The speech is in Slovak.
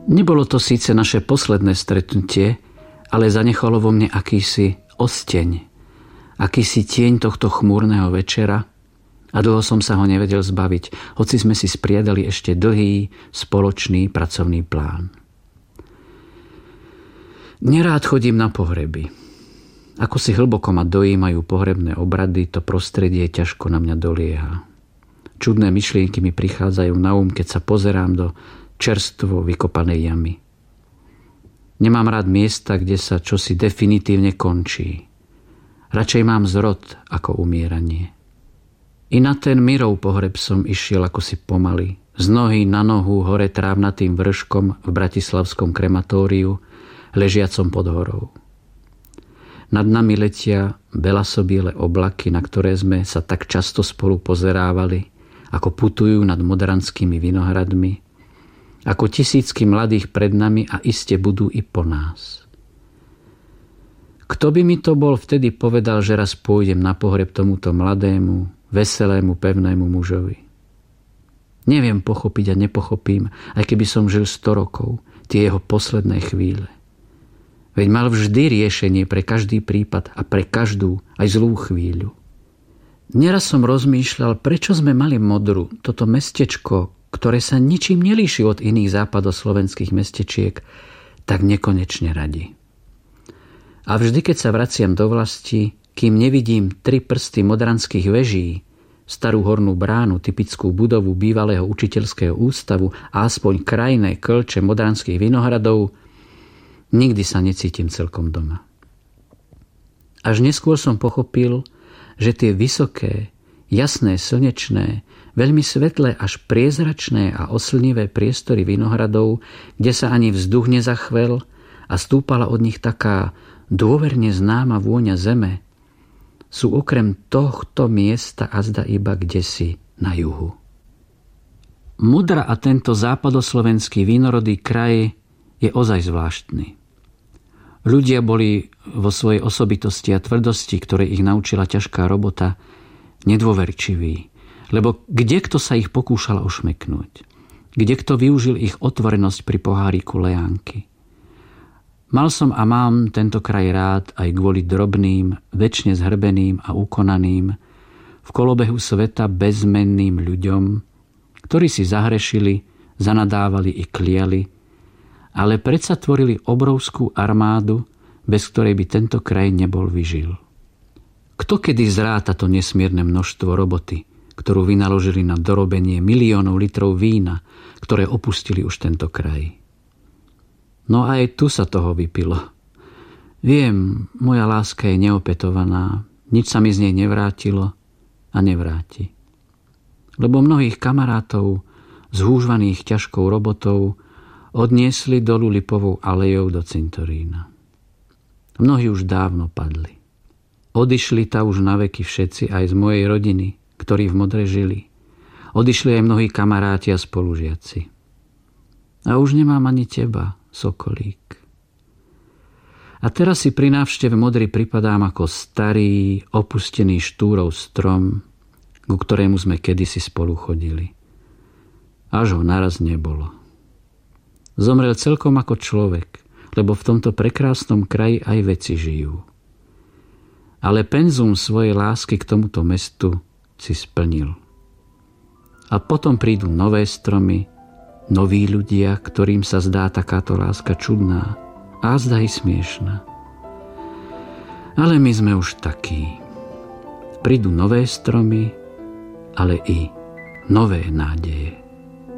Nebolo to síce naše posledné stretnutie, ale zanechalo vo mne akýsi osteň, akýsi tieň tohto chmúrneho večera a dlho som sa ho nevedel zbaviť, hoci sme si spriadali ešte dlhý spoločný pracovný plán. Nerád chodím na pohreby. Ako si hlboko ma dojímajú pohrebné obrady, to prostredie ťažko na mňa dolieha. Čudné myšlienky mi prichádzajú na keď sa pozerám do čerstvo vykopanej jamy. Nemám rád miesta, kde sa čosi definitívne končí. Radšej mám zrod ako umieranie. I na ten Mirov pohreb som išiel ako si pomaly, z nohy na nohu hore trávnatým vrškom v bratislavskom krematóriu, ležiacom pod horou. Nad nami letia belasobiele oblaky, na ktoré sme sa tak často spolu pozerávali, ako putujú nad modranskými vinohradmi, ako tisícky mladých pred nami a iste budú i po nás. Kto by mi to bol vtedy povedal, že raz pôjdem na pohreb tomuto mladému, veselému, pevnému mužovi? Neviem pochopiť a nepochopím, aj keby som žil 100 rokov, tie jeho posledné chvíle. Veď mal vždy riešenie pre každý prípad a pre každú, aj zlú chvíľu. Neraz som rozmýšľal, prečo sme mali Modru, toto mestečko, ktoré sa ničím nelíši od iných západoslovenských mestečiek, tak nekonečne radi. A vždy, keď sa vraciam do vlasti, kým nevidím 3 prsty modranských veží, starú hornú bránu, typickú budovu bývalého učiteľského ústavu a aspoň krajné klče modranských vinohradov, nikdy sa necítim celkom doma. Až neskôr som pochopil, že tie vysoké, jasné, slnečné, veľmi svetlé až priezračné a oslnivé priestory vinohradov, kde sa ani vzduch nezachvel a stúpala od nich taká dôverne známa vôňa zeme, sú okrem tohto miesta azda iba kdesi na juhu. Modra a tento západoslovenský vinorodý kraj je ozaj zvláštny. Ľudia boli vo svojej osobitosti a tvrdosti, ktoré ich naučila ťažká robota, nedôverčiví, lebo kdekto sa ich pokúšal ošmeknúť, kdekto využil ich otvorenosť pri poháriku lejánky. Mal som a mám tento kraj rád aj kvôli drobným, večne zhrbeným a ukonaným, v kolobehu sveta bezmenným ľuďom, ktorí si zahrešili, zanadávali i kliali, ale predsa tvorili obrovskú armádu, bez ktorej by tento kraj nebol vyžil. Kto kedy zráta to nesmierne množstvo roboty, ktorú vynaložili na dorobenie miliónov litrov vína, ktoré opustili už tento kraj? No aj tu sa toho vypilo. Viem, moja láska je neopetovaná, nič sa mi z nej nevrátilo a nevráti. Lebo mnohých kamarátov, zhúžvaných ťažkou robotou, odniesli dolu Lipovou alejou do cintorína. Mnohí už dávno padli. Odišli ta už naveky všetci aj z mojej rodiny, ktorí v Modre žili. Odišli aj mnohí kamaráti a spolužiaci. A už nemám ani teba, sokolík. A teraz si pri návšteve Modry pripadám ako starý, opustený štúrov strom, ku ktorému sme kedysi spolu chodili. Až ho naraz nebolo. Zomrel celkom ako človek, lebo v tomto prekrásnom kraji aj veci žijú. Ale penzum svojej lásky k tomuto mestu si splnil. A potom prídu nové stromy, noví ľudia, ktorým sa zdá takáto láska čudná a zdá i smiešná. Ale my sme už takí. Prídu nové stromy, ale i nové nádeje.